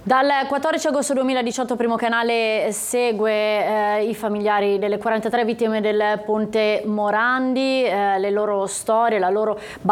Dal 14 agosto 2018 Primo Canale segue i familiari delle 43 vittime del Ponte Morandi, le loro storie, la loro